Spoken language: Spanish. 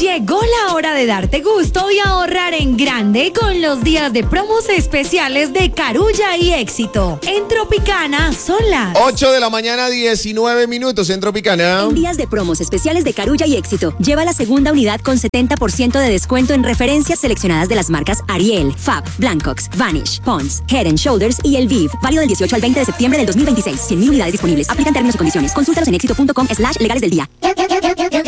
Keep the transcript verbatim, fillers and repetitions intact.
Llegó la hora de darte gusto y ahorrar en grande con los días de promos especiales de Carulla y Éxito. En Tropicana son las ocho de la mañana, diecinueve minutos en Tropicana. En días de promos especiales de Carulla y Éxito, lleva la segunda unidad con setenta por ciento de descuento en referencias seleccionadas de las marcas Ariel, Fab, Blancox, Vanish, Pond's, Head and Shoulders y El Viv. Válido del dieciocho al veinte de septiembre del dos mil veintiséis. cien mil unidades disponibles. Aplican términos y condiciones. Consultalos en éxito punto com slash legales del día.